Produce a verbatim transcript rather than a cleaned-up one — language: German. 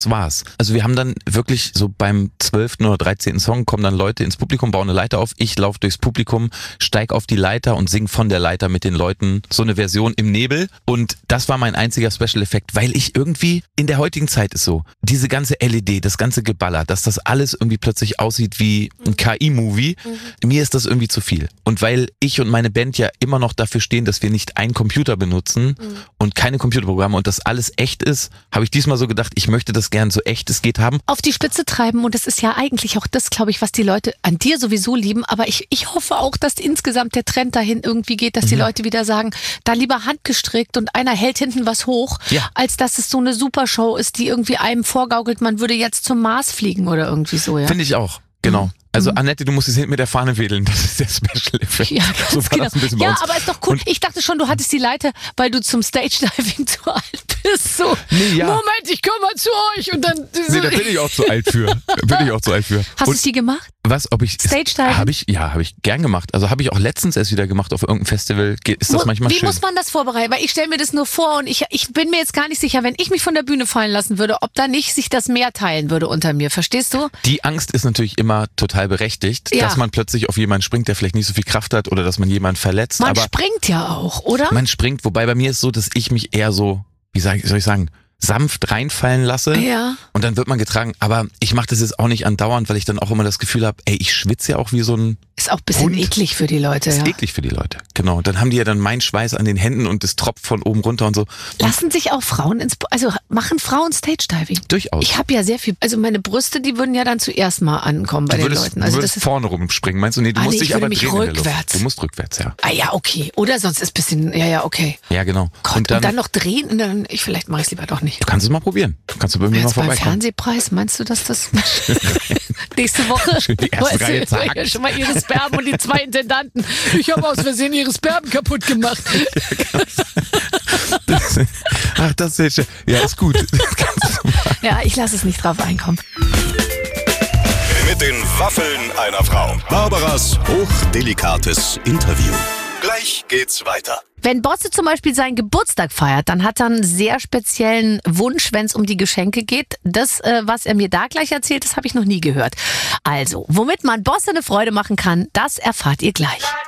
Das war's. Also wir haben dann wirklich so beim zwölften oder dreizehnten Song kommen dann Leute ins Publikum, bauen eine Leiter auf, ich laufe durchs Publikum, steig auf die Leiter und sing von der Leiter mit den Leuten so eine Version im Nebel und das war mein einziger Special-Effekt, weil ich irgendwie, in der heutigen Zeit ist so, diese ganze L E D, das ganze Geballer, dass das alles irgendwie plötzlich aussieht wie ein K I-Movie, mhm. mir ist das irgendwie zu viel. Und weil ich und meine Band ja immer noch dafür stehen, dass wir nicht einen Computer benutzen mhm. und keine Computerprogramme und das alles echt ist, habe ich diesmal so gedacht, ich möchte das gern so echt es geht haben. Auf die Spitze treiben und das ist ja eigentlich auch das, glaube ich, was die Leute an dir sowieso lieben, aber ich, ich hoffe auch, dass insgesamt der Trend dahin irgendwie geht, dass die mhm. Leute wieder sagen, da lieber handgestrickt und einer hält hinten was hoch, ja. als dass es so eine Supershow ist, die irgendwie einem vorgaukelt, man würde jetzt zum Mars fliegen oder irgendwie so. Ja? Finde ich auch, genau. Mhm. Also Annette, du musst jetzt hinten mit der Fahne wedeln, das ist der Special Effekt. Ja, ganz so war genau. das ein bisschen bei Ja, uns. aber ist doch cool. Und ich dachte schon, du hattest die Leiter, weil du zum Stage-Diving zu alt bist. So, nee, ja. Moment, ich komme mal zu euch und dann... So. Nee, da bin ich auch zu alt für. Bin ich auch zu alt für. Hast du sie gemacht? Was, ob ich... Stage-Diving? Habe ich, ja, habe ich gern gemacht. Also habe ich auch letztens erst wieder gemacht auf irgendeinem Festival. Ist das Mo- manchmal wie schön. Wie muss man das vorbereiten? Weil ich stelle mir das nur vor und ich, ich bin mir jetzt gar nicht sicher, wenn ich mich von der Bühne fallen lassen würde, ob da nicht sich das Meer teilen würde unter mir. Verstehst du? Die Angst ist natürlich immer total berechtigt, ja. dass man plötzlich auf jemanden springt, der vielleicht nicht so viel Kraft hat oder dass man jemanden verletzt. Man aber springt ja auch, oder? Man springt, wobei bei mir ist so, dass ich mich eher so, wie sag ich, soll ich sagen, sanft reinfallen lasse ja. und dann wird man getragen. Aber ich mache das jetzt auch nicht andauernd, weil ich dann auch immer das Gefühl habe, ey, ich schwitze ja auch wie so ein Ist auch ein bisschen Hund. eklig für die Leute. Ist ja. eklig für die Leute, genau. Und dann haben die ja dann meinen Schweiß an den Händen und es tropft von oben runter und so. Und lassen sich auch Frauen ins, also machen Frauen Stage-Diving? Durchaus. Ich habe ja sehr viel, also meine Brüste, die würden ja dann zuerst mal ankommen bei du den würdest, Leuten. Also du würdest das ist vorne rumspringen, meinst du? Nee, du ah, musst nee, dich ich aber würde mich drehen in der rückwärts. Luft. Du musst rückwärts, ja. Ah ja, okay. Oder sonst ist ein bisschen, ja, ja, okay. Ja, genau. Gott, und, dann, und dann noch drehen und dann, ich, vielleicht mache ich es lieber doch nicht. Du kannst es mal probieren. Du kannst du bei mir mal Jetzt beim vorbeikommen. Fernsehpreis, meinst du, dass das nächste Woche Schön die erste weißt Reihe du, zack. ja, schon mal ihre Sperben und die zwei Intendanten. Ich habe aus Versehen ihre Sperben kaputt gemacht. Das, ach, das ist schön. Ja, ist gut. Das kannst du machen. Ja, ich lasse es nicht drauf einkommen. Mit den Waffeln einer Frau. Barbaras hochdelikates Interview. Gleich geht's weiter. Wenn Bosse zum Beispiel seinen Geburtstag feiert, dann hat er einen sehr speziellen Wunsch, wenn es um die Geschenke geht. Das, äh, was er mir da gleich erzählt, das habe ich noch nie gehört. Also, womit man Bosse eine Freude machen kann, das erfahrt ihr gleich.